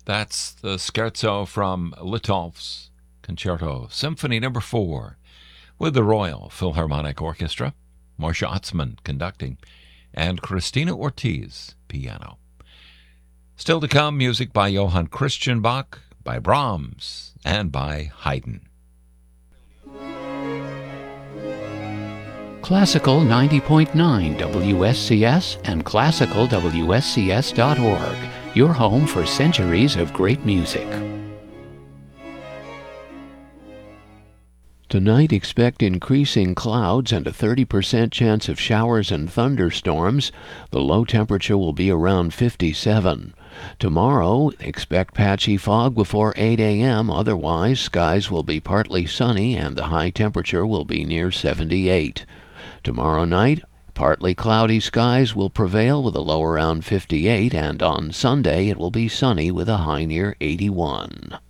That's the scherzo from Litov's Concerto Symphony No. 4 with the Royal Philharmonic Orchestra, Marcia Otzman conducting, and Christina Ortiz piano. Still to come, music by Johann Christian Bach, by Brahms, and by Haydn. Classical 90.9 WSCS and classicalwscs.org, your home for centuries of great music. Tonight, expect increasing clouds and a 30% chance of showers and thunderstorms. The low temperature will be around 57. Tomorrow, expect patchy fog before 8 a.m. Otherwise, skies will be partly sunny and the high temperature will be near 78. Tomorrow night, partly cloudy skies will prevail with a low around 58, and on Sunday it will be sunny with a high near 81.